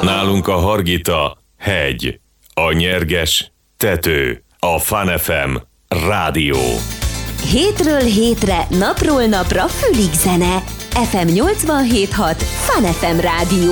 Nálunk a Hargita hegy, a Nyerges tető, a Fun FM rádió. Hétről hétre, napról napra fülig zene. FM 87.6 Fun FM rádió.